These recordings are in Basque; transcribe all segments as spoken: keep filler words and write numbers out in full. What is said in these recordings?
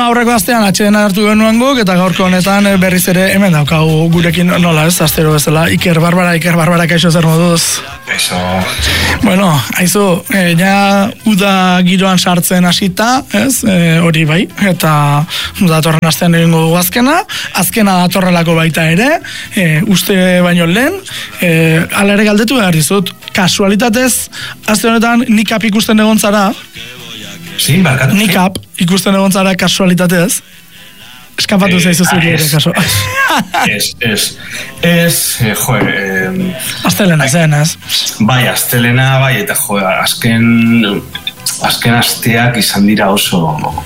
aurreko astean atxeden hartu genuen guk, eta gaurko honetan berriz ere hemen daukagu gurekin nola ez, astero bezala, Iker Barbara, Iker Barbara, kaixo zer moduz? Eso. Bueno, haizu, e, ja uda giroan sartzen hasita, ez, e, hori bai, eta datorren astean egingo dugu azkena, azkena datorrelako baita ere, e, uste baino lehen, e, ala ere galdetu behar dizut, kasualitatez, aste honetan nikap ikusten egon zara, Sí, barkatu. Nikap ikusten egon zara kasualitatez. Eskapatu eh, zaizu zuri ere kaso. Ez, ez. Ez, eh, jo, eh, Astelena zen, ez? Bai, astelena, bai, eta jo, azken azken asteak izan dira oso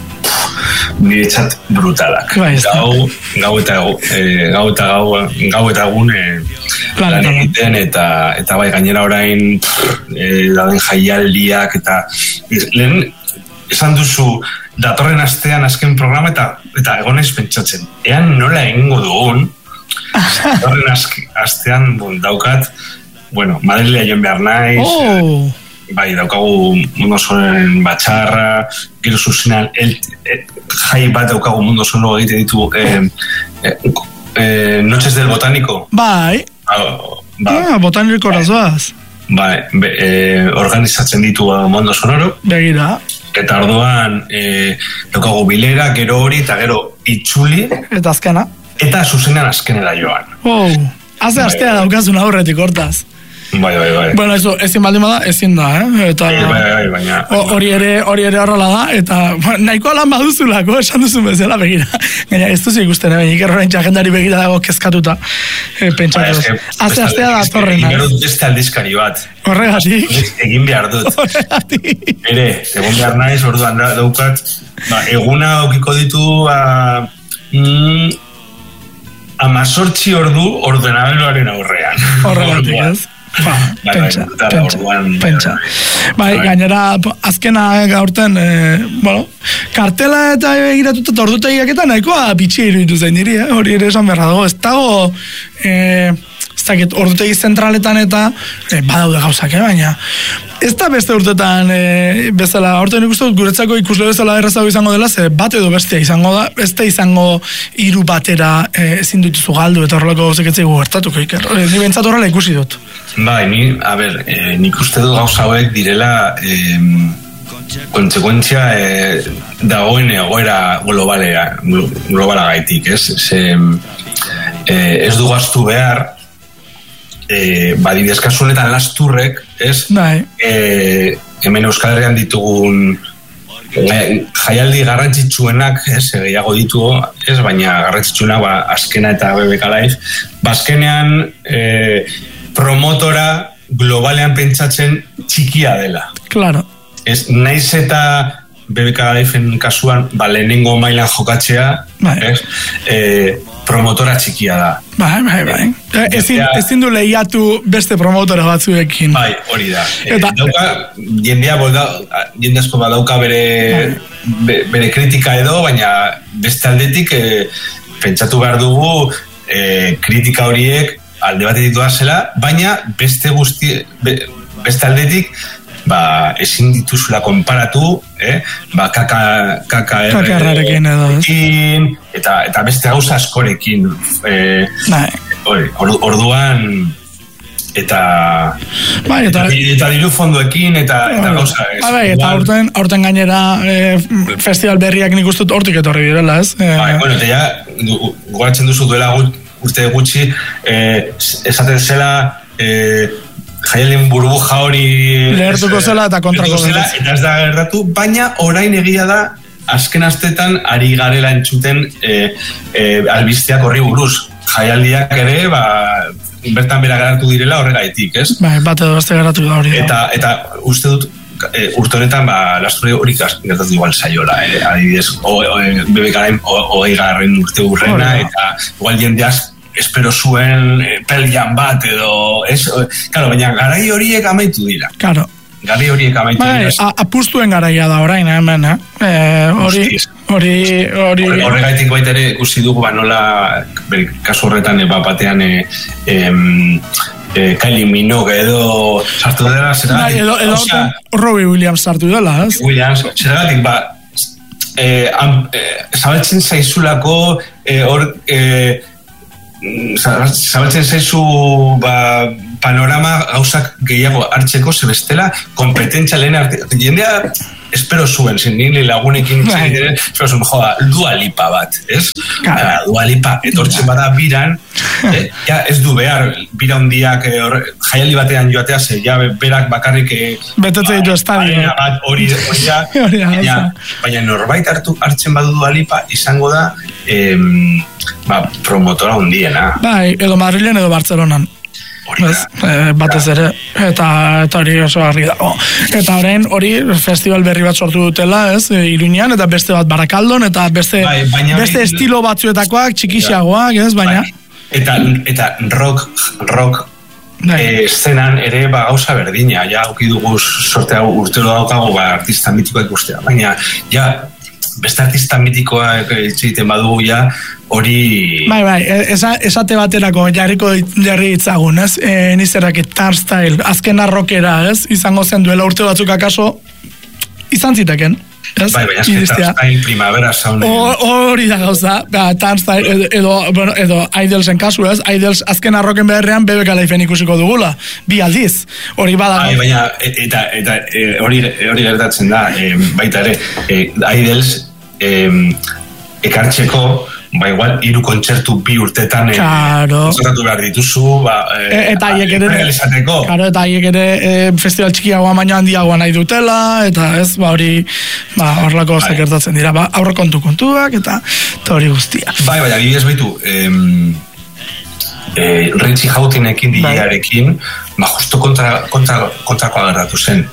niretzat brutalak. Bai, gau, gau eta gau, eh, gau eta gau, gau eta egun eh, lan egiten, eta, eta bai, gainera orain eh, dauden jaialdiak, eta lehen esan duzu datorren astean azken programa eta eta egonez pentsatzen. Ean nola egingo dugun datorren astean bon, daukat, bueno, Madrilea joan behar naiz, oh. bai, daukagu Mundo Osoren batxarra, gero zuzenean el, el, jai bat daukagu Mundo Osoren egite ditu eh, eh, eh, Noches del Botánico. Bai, ah, ba, ah, botaniko razoaz. Bai, be, eh, organizatzen ditu Mundo Sonoro. Begira. Eta orduan e, daukagu bilera, gero hori, eta gero itxuli. Eta azkena. Eta zuzenean azkenera joan. Oh, haze bai, astea daukazun aurretik hortaz. Bai, bai, bai. Bueno, eso, ezin baldin bada, ezin da, eh? Eta bai, bai, bai, baina... Hori ere, hori ere horrela da, eta nahiko lan baduzulako, esan duzun bezala, begira. Gaina, ez duzu ikusten, eh? Iker horrein txagendari begira dago kezkatuta. Eh, pentsatuz. Haze astea da torrena. Egin dut beste aldizkari bat. Horregatik. Egin behar dut. Horregatik. Ere, egon behar naiz, orduan daukat, ba, eguna aukiko ditu, a, mm, amazortzi ordu ordenabeloaren aurrean. Horregatik, ez? Ba, bai, pentsa, bai, pentsa, orduan, pentsa. Bai, bai. gainera, azkena gaurten, eh, bueno, kartela eta egiratuta eta ordutegiak eta nahikoa bitxia iruditu zain diri, eh? Hori ere esan beharra dago, ez dago, eh, ez dakit, ordutegi zentraletan eta eh, badaude gauzak, eh, baina ez da beste urtetan eh, bezala, aurten ikustu guretzako ikusle bezala errazago izango dela, ze bat edo bestea izango da, ez da izango hiru batera eh, ezin dituzu galdu eta horrelako gauzek etzaigu gertatuko, Iker. Eh, ni bentsat horrela ikusi dut. Bai, ni, a ber, eh, nik uste du gauza hauek direla eh, kontsekuentzia eh, dagoen egoera globalera, globala gaitik, ez? Ze, eh, ez du gaztu behar, eh, badibidez kasu honetan lasturrek, ez? Bai. Eh, hemen Euskal Herrian ditugun eh, jaialdi garrantzitsuenak, ez, gehiago ditugu, ez, baina garrantzitsuenak, ba, azkena eta B B K Live, ba, azkenean, eh, promotora globalean pentsatzen txikia dela. Claro. Ez, naiz eta B B K Live-en kasuan, ba, lehenengo mailan jokatzea, bai. Ez, e, promotora txikia da. Bai, bai, bai. E, ezin, ezin du lehiatu beste promotora batzuekin. Bai, hori da. Eta, e, dauka, jendea, bolda, jende asko badauka bere, be, bere kritika edo, baina beste aldetik e, pentsatu behar dugu e, kritika horiek alde batetik doazela, baina beste guzti, be, beste aldetik, ba, ezin dituzula konparatu, eh? Ba, kaka, kaka errekin edo, eta, eta beste gauza askorekin, eh, or, orduan, eta, bai, eta, eta, eta diru fondoekin, eta, eta gauza, ez. Bai, eta aurten, aurten gainera, eh, festival berriak nik ustut hortik etorri direla, ez? Eh, bai, bueno, eta ja, gogatzen duzu duela gut, urte gutxi, eh, esaten zela, eh, jaialin burbuja hori lehertuko zela eta kontrako zela, eta ez da gertatu, baina orain egia da azken astetan ari garela entzuten e, e, albisteak horri buruz. Jaialdiak ere, ba, bertan bera geratu direla horregaitik, ez? Bai, bat edo beste geratu da hori. Eta, eta uste dut, e, urte honetan, ba, lasture hori gertatu igual saiola, eh? Adibidez, B B K hogei garren urte urrena, eta igual jendeaz espero zuen eh, pelian bat edo, ez, claro, baina garai horiek amaitu dira. Claro. Garai horiek amaitu bai, dira. Apustuen garaia da orain, hemen, eh? Hori, hori, hori... Horregaitik baita ere ikusi dugu, ba, nola, kasu horretan, e, batean, e, em, e, Kylie Minogue edo sartu dela, zergatik... Bai, edo, edo, Robbie Williams sartu dela, ez? Williams, zergatik, ba, eh, eh, zabaltzen zaizulako hor eh, eh, zabaltzen zaizu ba, panorama gauzak gehiago hartzeko zebestela kompetentzia lehen arte, jendea espero zuen, zen nire lagunekin zen, espero zuen, joa, Dua Lipa bat, ez? Claro. Dua Lipa etortzen bada biran, eh, ja ez du behar, bira hundiak eh, jaialdi batean joatea, ze ja berak bakarrik eh, betetze ditu estadio. Hori da, baina, baina norbait hartu hartzen badu Dua Lipa, izango da eh, ba, promotora hundiena. Bai, edo Madrilen edo Bartzelonan. Ez, e, batez ere eta, eta hori oso garri dago eta orain hori festival berri bat sortu dutela, ez, Iruñean eta beste bat Barakaldon eta beste, bai, beste bai, estilo batzuetakoak txikixiagoak, ez, baina bai. eta, eta rock rock bai. E, eszenan ere ba, gauza berdina, ja ukidugu sortea urtero daukago ba, artista mitikoak ikustea, baina ja beste artista mitikoa egiten badu ja hori... Bai, bai, esa, esate baterako jarriko jarri itzagun, ez? E, nizerrak Turnstile, azken arrokera, ez? Izango zen duela urte batzuk akaso, izan ziteken. Ez? Bai, bai, azken Turnstile primavera saunen. Hori da gauza, ba, Turnstile edo, edo, bueno, edo Idelsen kasu, ez? Idels azken arroken beharrean bebe kalaifen ikusiko dugula, bi aldiz. Hori badago. Bai, baina, eta, eta hori, hori gertatzen da, e, baita ere, e, Idels e, ekartzeko, ba igual, hiru kontzertu bi urtetan claro. Kontzertatu behar dituzu, ba, e, eta haiek ere, claro, eta haiek ere e, festival txikiagoa baina handiagoa nahi dutela, eta ez, ba hori, ba horrelako gauzak gertatzen dira, ba aurre kontu kontuak, eta hori guztia. Bai, bai, adibidez baitu, em, e, Richie Houghtonekin, D J-arekin, ba justo kontra, kontra, kontrakoa gertatu zen.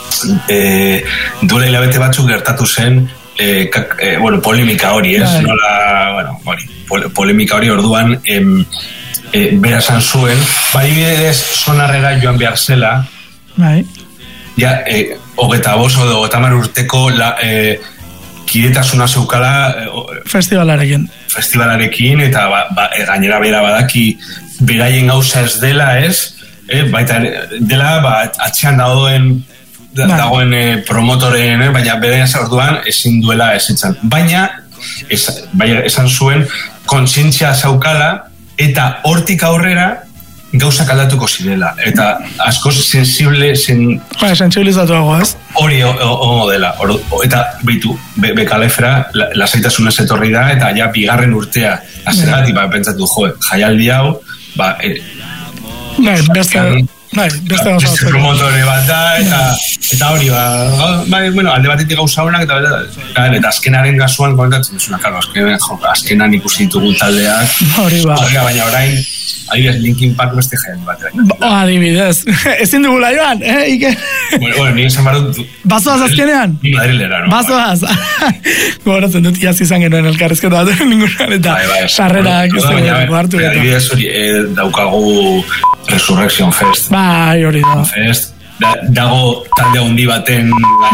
E, duela hilabete batzuk gertatu zen, Eh, kak, eh, bueno, polemika hori, ez? Nola, bueno, hori, pol, polemika hori orduan em, eh, bera esan zuen, bai bidez sonarrera joan behar zela, bai. Ja, eh, hogeta boso edo tamar urteko la, eh, kidetasuna zeukala eh, festivalarekin. Festivalarekin, eta ba, ba, e, gainera bera badaki beraien gauza ez dela, ez? Eh, baita dela, ba, atxean dagoen Da, dagoen eh, promotoren, eh, baina bere orduan ezin duela esetzan. Baina, ez, baina esan zuen, kontzientzia zaukala, eta hortik aurrera gauzak aldatuko zirela. Eta askoz sensible... Sen... Ba, sensibilizatuago, ez? Hori ongo dela. Or, eta, behitu, be, bekalefera, la, lasaitasunez etorri da, eta ja bigarren urtea azerat, ba, pentsatu, jo, jaialdi hau, ba... E, Bai, beste... Bai, beste gauza beste promotore bat da, eta, eta hori, ba, bai, bueno, alde batetik gauza honak, eta, eta, eta azkenaren gazuan kontatzen duzuna, karo, azken, jo, azkenan ikusi ditugu taldeak, hori ba. Baina orain, adibidez, Linkin Park beste jaialdi bat. Ba, adibidez, ezin dugula joan, eh, Ike? Bueno, bueno, nire esan barut... Bazoaz azkenean? Ni Madrilera, no? Bazoaz. Gogoratzen dut, iaz izan genuen elkarrezketa bat, ningunan, eta sarrerak ez dugu hartu. Adibidez, hori, daukaggu Resurrection Fest. Bai, hori da. Fest. Da, dago talde handi baten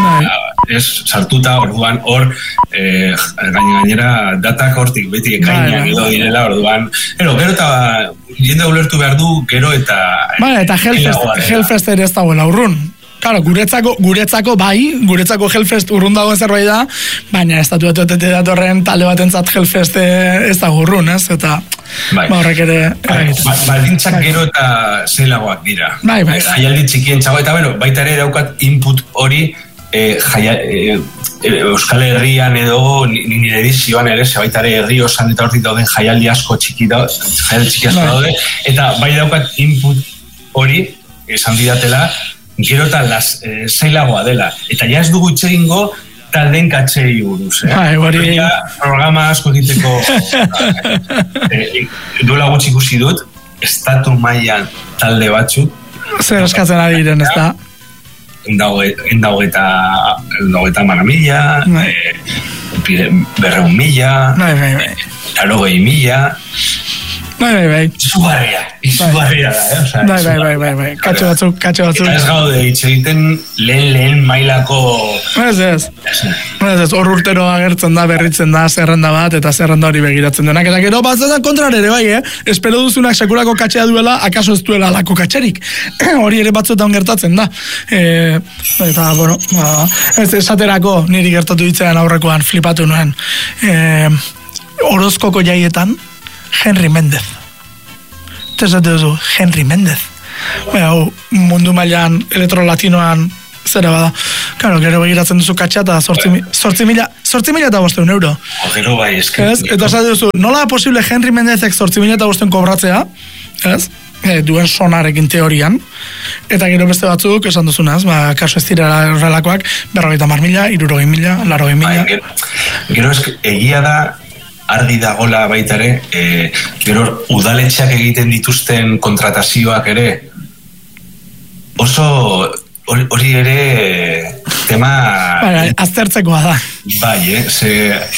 ez, sartuta, orduan hor eh, gainera datak hortik beti ekainak edo direla, orduan gero, gero eta jende ulertu behar du, gero eta bai, eta Hellfest, Hellfest ere ez dagoela urrun. Claro, guretzako, guretzako bai, guretzako Hellfest urrun dagoen zerbait da, baina estatu etetetik datorren talde batentzat Hellfest ez dago urrun, ez? Eta bai. Ba horrek ere... Ba, baldintzak bai. Gero eta zeilagoak dira. Bai, bai. Jaialdi txikien txago, eta bueno, baita ere daukat input hori eh, jaia, eh, Euskal Herrian edo nire edizioan ere, ze baita ere herri osan eta hortik dauden jaialdi asko txiki da, jaialdi txiki asko daude, eta bai daukat input hori, esan didatela, gero eta las, eh, zeilagoa dela. Eta ja ez dugu itxegingo taldeen katxei buruz, eh? Bai, hori... Ja, programa asko egiteko eh, duela gutxi ikusi dut, estatu mailan talde batzuk. Zer eskatzen ari diren, ez da? Endago eta mara mila, berreun mila, bai, bai, bai. larogei mila, Bai, bai, bai. Izugarria, izugarria da, eh? Osa, bai, bai, bai, bai, bai, katxo batzuk, katxo batzuk. Eta ez gaude, hitz egiten lehen, lehen mailako... Ez ez, ez ez, hor urtero agertzen da, berritzen da, zerrenda bat, eta zerrenda hori begiratzen denak, eta gero batzatzen kontrar ere, bai, eh? Espero duzunak sekulako katxea duela, akaso ez duela alako katxerik. Hori ere batzuetan gertatzen da. E, eta, bueno, ba, ez esaterako niri gertatu ditzean aurrekoan flipatu nuen. E, Orozkoko jaietan, Henry Mendez. Tesate duzu, Henry Mendez. Baina, mundu mailan elektrolatinoan zera bada. Claro, gero begiratzen duzu katxa eta sortzi mila eta bosteun euro. Gero bai, eske. Eta esate duzu, nola da posible Henry Mendezek sortzi mila eta bosteun kobratzea? Ez? E, duen sonarekin teorian, eta gero beste batzuk, esan duzunaz, ba, kaso ez dira horrelakoak, berrogeita mar mila, irurogei mila, larogei mila. Gero, gero esk, egia da, argi dagola baita ere, e, gero udaletxeak egiten dituzten kontratazioak ere, oso hori ere tema... Baina, aztertzekoa da. Bai, eh, ze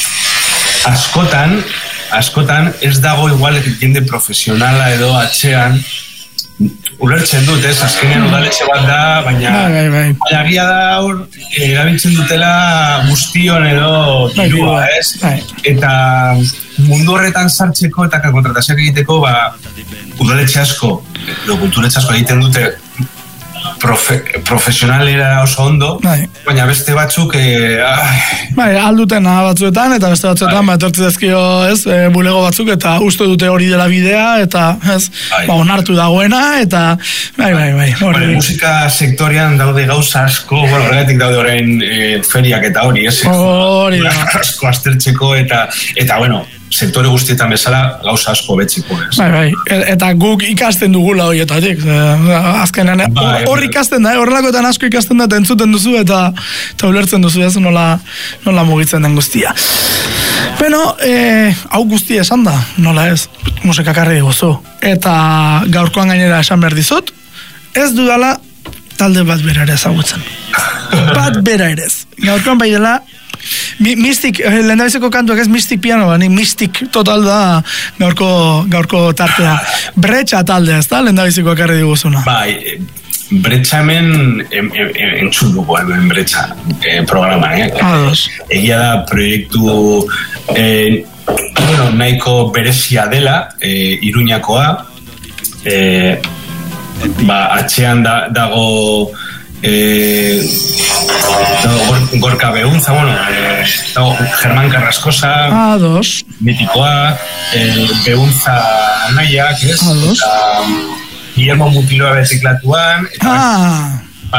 askotan, askotan ez dago igual jende profesionala edo atxean, ulertzen dut, ez, azkenean udaletxe bat da, baina bai, bai, bai. agia da hor, erabiltzen dutela guztion edo dirua, ez? Bai. Eta mundu horretan sartzeko eta kontratazioak egiteko, ba, udaletxe asko, edo kulturetxe asko egiten dute Profe, profesionalera oso ondo, bai. Baina beste batzuk eh, bai, alduten batzuetan eta beste batzuetan bai. Bat dezkio, ez, e, bulego batzuk eta uste dute hori dela bidea eta ez, bai. Ba, onartu dagoena eta bai, bai, bai, bai musika sektorian daude gauza asko, bueno, horregatik daude orain e, feriak eta hori, ez? Hori da. Asko aztertzeko eta, eta bueno, sektore guztietan bezala gauza asko betziko, ez? Bai, bai, eta guk ikasten dugula horietatik, azkenean, bai, hor ikasten da, horrelakoetan asko ikasten da, entzuten duzu eta, eta ulertzen duzu, ez, nola, nola mugitzen den guztia. Beno, e, hau guztia esan da, nola ez, musikakarri diguzu, eta gaurkoan gainera esan behar dizut, ez dudala talde bat bera ere ezagutzen. Bat bera ere ez. Gaurkoan bai dela, Mi, Mystic, lehen da biziko kantuak ez Mystic piano, ni Mystic total da gaurko, gaurko tartea. Bretxa taldea, ez da, lehen da biziko akarri diguzuna. Bai, Bretxa hemen entzun dugu hemen Bretxa eh, programa, eh? Ados. Egia da proiektu eh, bueno, nahiko berezia dela, eh, Iruñakoa, eh, ba, atxean da, dago Eh, dago Gorka Behuntza, bueno, eh, dago Germán Carrascosa, Ados. Mitikoa, eh, Behuntza Anaiak, ez? Ados. Eta Guillermo Mutiloa beziklatuan. Ah. Ba,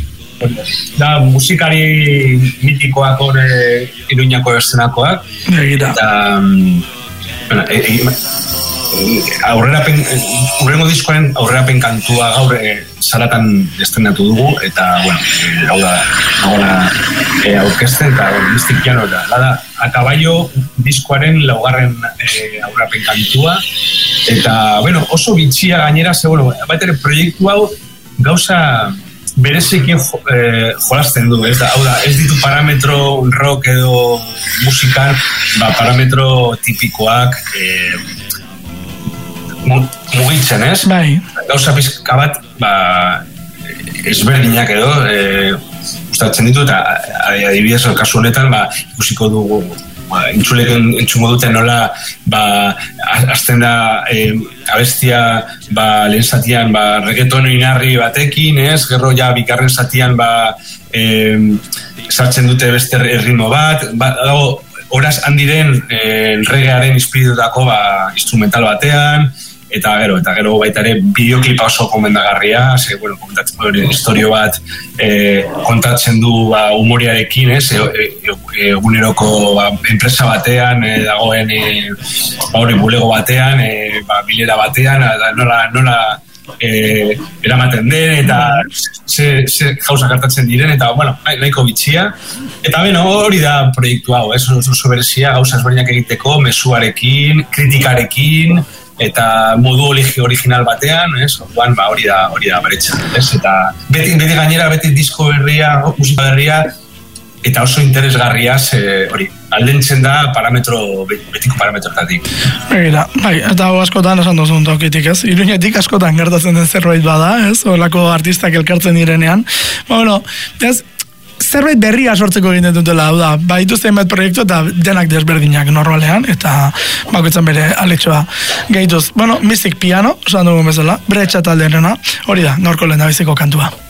da, musikari mitikoak hor eh, Iruñako eszenakoak. Egira. Eta, bueno, e, e, aurrerapen, urrengo diskoaren aurrerapen kantua gaur e, salatan estrenatu dugu, eta, bueno, e, hau da, nagona e, aurkezten, eta Mystic Piano da. Lada, akabaio diskoaren laugarren e, aurrerapen kantua, eta, bueno, oso bitxia gainera, ze, bueno, baita ere proiektu hau gauza berezekin jo, eh, jolasten du, ez da, hau da, ez ditu parametro rock edo musikan, ba, parametro tipikoak eh, mugitzen, ez? Bai. Gauza pizka bat, ba, ezberdinak edo, e, gustatzen ditu, eta adibidez, kasu honetan, ba, ikusiko dugu, ba, entzuleken entzungo duten nola, ba, azten da, e, abestia, ba, lehen zatian, ba, reggaeton inarri batekin, ez? Gero ja, bikarren zatian, ba, e, sartzen dute beste ritmo bat, ba, dago, horaz handiren e, regearen inspiritutako, ba, instrumental batean, eta gero, eta gero baita ere bideoklipa oso komendagarria, ze, bueno, komentatzen hori historio bat e, kontatzen du ba, humoriarekin, ez, eguneroko e, ba, enpresa batean, e, dagoen e, ba, hori bulego batean, e, ba, bilera batean, da, nola, nola e, eramaten den, eta ze, ze jauza kartatzen diren, eta, bueno, nahiko bitxia, eta, beno, hori da proiektu hau, ez, oso berezia, gauza ezberdinak egiteko, mezuarekin, kritikarekin, eta modu original batean, ez? Orduan, ba, hori da, hori da Bretxa, ez? Eta beti, beti gainera, beti disko berria, musika berria, eta oso interesgarria, ze, hori, aldentzen da parametro, betiko parametrotatik. Begira, bai, eta askotan esan duzun tokitik, ez? Iruñetik askotan gertatzen den zerbait bada, ez? Olako artistak elkartzen direnean. Ba, bueno, ez, zerbait berria sortzeko egiten dutela, hau da, ba, dituzte enbait proiektu eta denak desberdinak normalean, eta bakoitzan bere aletxoa gehituz. Bueno, Mystic Piano, esan dugu bezala, Bretxa taldearena, hori da, gaurko lehendabiziko kantua.